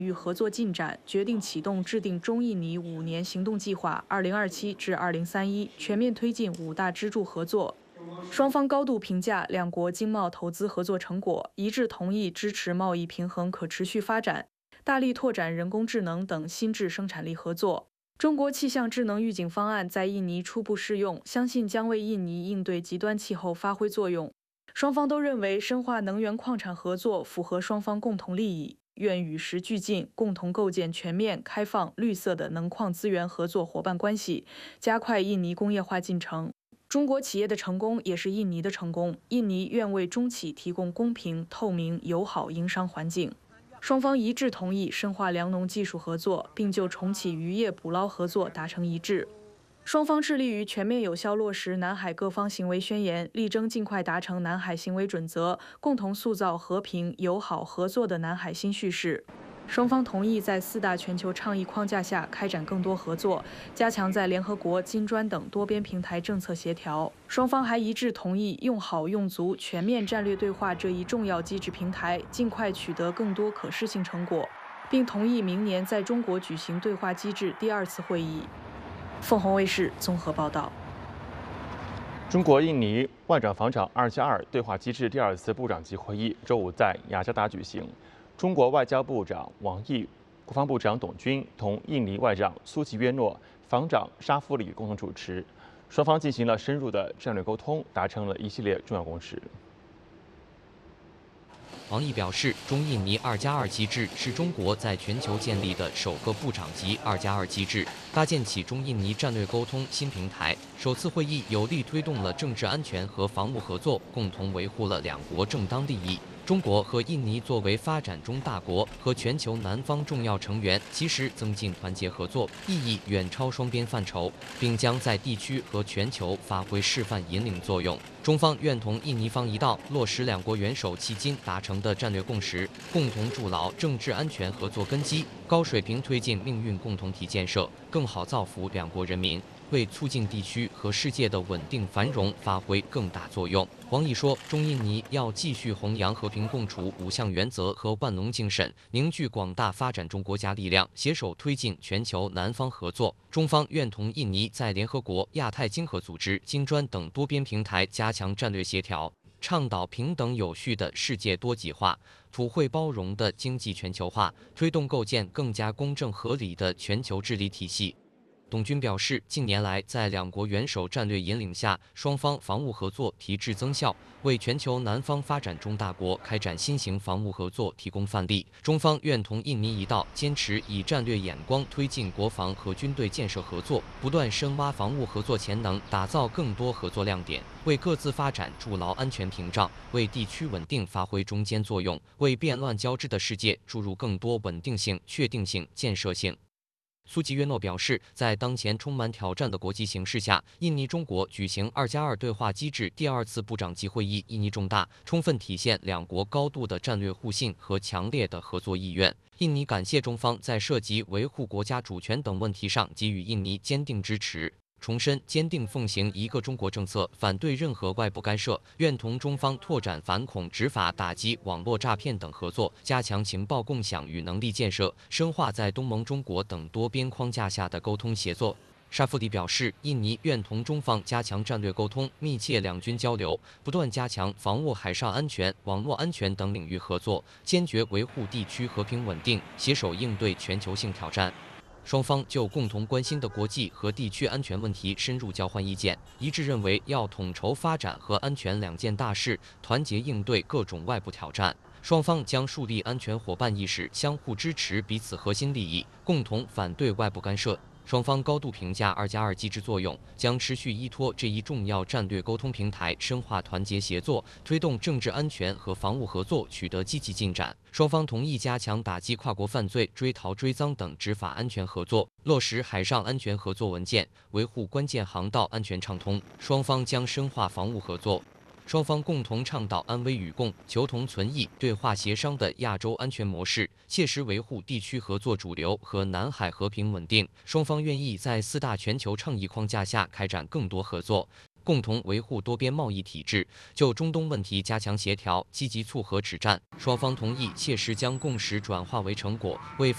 域合作进展，决定启动制定中印尼5年行动计划（2027至2031），全面推进5大支柱合作。双方高度评价两国经贸投资合作成果，一致同意支持贸易平衡可持续发展，大力拓展人工智能等新质生产力合作。中国气象智能预警方案在印尼初步试用，相信将为印尼应对极端气候发挥作用。双方都认为深化能源矿产合作符合双方共同利益，愿与时俱进，共同构建全面、开放、绿色的能矿资源合作伙伴关系，加快印尼工业化进程。中国企业的成功也是印尼的成功。印尼愿为中企提供公平、透明、友好营商环境。双方一致同意深化粮农技术合作，并就重启渔业捕捞合作达成一致。双方致力于全面有效落实南海各方行为宣言，力争尽快达成南海行为准则，共同塑造和平、友好、合作的南海新叙事。双方同意在4大全球倡议框架下开展更多合作，加强在联合国、金砖等多边平台政策协调。双方还一致同意用好用足全面战略对话这一重要机制平台，尽快取得更多可视性成果，并同意明年在中国举行对话机制第2次会议。凤凰卫视综合报道。 中国印尼外长防长2+2对话机制第2次部长级会议周五在雅加达举行。中国外交部长王毅、国防部长董军同印尼外长苏吉约诺、防长沙夫里共同主持，双方进行了深入的战略沟通，达成了一系列重要共识。 王毅表示，中印尼2+2机制是中国在全球建立的首个部长级2+2机制，搭建起中印尼战略沟通新平台。首次会议有力推动了政治安全和防务合作，共同维护了两国正当利益。中国和印尼作为发展中大国和全球南方重要成员，及时增进团结合作，意义远超双边范畴，并将在地区和全球发挥示范引领作用。中方愿同印尼方一道，落实两国元首迄今达成的战略共识，共同筑牢政治安全合作根基，高水平推进命运共同体建设，更好造福两国人民，为促进地区和世界的稳定繁荣发挥更大作用。王毅说，中印尼要继续弘扬和平共处5项原则和万能精神，凝聚广大发展中国家力量，携手推进全球南方合作。中方愿同印尼在联合国、亚太经合组织、金砖等多边平台加强战略协调，倡导平等有序的世界多极化、普惠包容的经济全球化，推动构建更加公正合理的全球治理体系。董军表示，近年来在两国元首战略引领下，双方防务合作提质增效，为全球南方发展中大国开展新型防务合作提供范例。中方愿同印尼一道，坚持以战略眼光推进国防和军队建设合作，不断深挖防务合作潜能，打造更多合作亮点，为各自发展筑牢安全屏障，为地区稳定发挥中坚作用，为变乱交织的世界注入更多稳定性、确定性、建设性。苏吉约诺表示，在当前充满挑战的国际形势下，印尼中国举行2+2对话机制第2次部长级会议意义重大，充分体现两国高度的战略互信和强烈的合作意愿。印尼感谢中方在涉及维护国家主权等问题上给予印尼坚定支持，重申坚定奉行一个中国政策，反对任何外部干涉，愿同中方拓展反恐执法、打击网络诈骗等合作，加强情报共享与能力建设，深化在东盟、中国等多边框架下的沟通协作。沙夫里表示，印尼愿同中方加强战略沟通，密切两军交流，不断加强防务海上安全、网络安全等领域合作，坚决维护地区和平稳定，携手应对全球性挑战。双方就共同关心的国际和地区安全问题深入交换意见，一致认为要统筹发展和安全两件大事，团结应对各种外部挑战。双方将树立安全伙伴意识，相互支持彼此核心利益，共同反对外部干涉。双方高度评价2+2机制作用，将持续依托这一重要战略沟通平台，深化团结协作，推动政治安全和防务合作取得积极进展。双方同意加强打击跨国犯罪、追逃追赃等执法安全合作，落实海上安全合作文件，维护关键航道安全畅通。双方将深化防务合作。双方共同倡导安危与共、求同存异、对话协商的亚洲安全模式，切实维护地区合作主流和南海和平稳定。双方愿意在4大全球倡议框架下开展更多合作，共同维护多边贸易体制，就中东问题加强协调，积极促和止战。双方同意切实将共识转化为成果，为